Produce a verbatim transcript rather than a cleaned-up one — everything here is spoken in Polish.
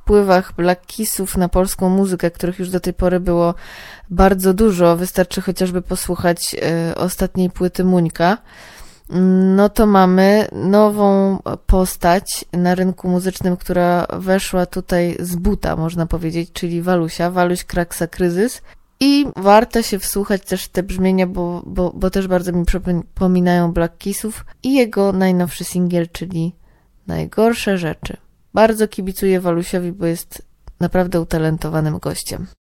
wpływach Black Keysów na polską muzykę, których już do tej pory było bardzo dużo, wystarczy chociażby posłuchać y, ostatniej płyty Muńka, no to mamy nową postać na rynku muzycznym, która weszła tutaj z buta, można powiedzieć, czyli Walusia, Waluś Kraksa Kryzys. I warto się wsłuchać też w te brzmienia, bo, bo, bo też bardzo mi przypominają Black Keysów i jego najnowszy singiel, czyli Najgorsze rzeczy. Bardzo kibicuję Walusiowi, bo jest naprawdę utalentowanym gościem.